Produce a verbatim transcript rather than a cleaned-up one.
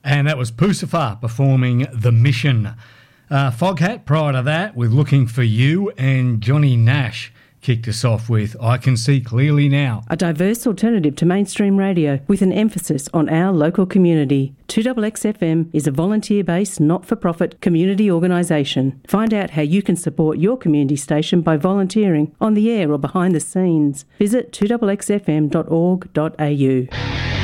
And that was Pusafar performing The Mission. Uh, Foghat, prior to that, with Looking for You, and Johnny Nash kicked us off with I Can See Clearly Now. A diverse alternative to mainstream radio with an emphasis on our local community. two X X F M is a volunteer-based, not-for-profit community organisation. Find out how you can support your community station by volunteering on the air or behind the scenes. Visit two X X F M dot org dot A U.